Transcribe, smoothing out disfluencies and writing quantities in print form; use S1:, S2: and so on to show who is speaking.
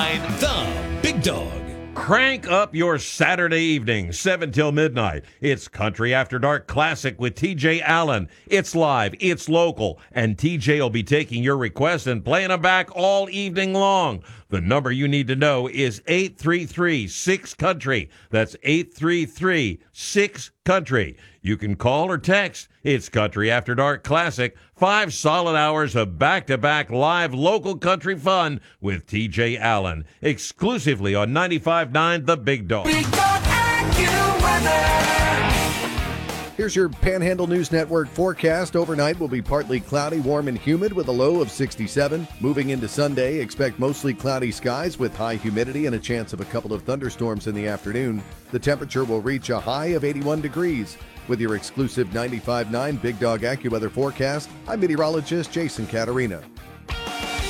S1: The Big Dog.
S2: Crank up your Saturday evening, 7 till midnight. It's Country After Dark Classic with TJ Allen. It's live, it's local, and TJ will be taking your requests and playing them back all evening long. The number you need to know is 833-6-COUNTRY. That's 833-6-COUNTRY. You can call or text. It's Country After Dark Classic. 5 solid hours of back-to-back live local country fun with TJ Allen. Exclusively on 95.9 The Big Dog.
S3: Big Dog AccuWeather.
S4: Here's your Panhandle News Network forecast. Overnight will be partly cloudy, warm and humid with a low of 67. Moving into Sunday, expect mostly cloudy skies with high humidity and a chance of a couple of thunderstorms in the afternoon. The temperature will reach a high of 81 degrees. With your exclusive 95.9 Big Dog AccuWeather forecast, I'm meteorologist Jason Caterina.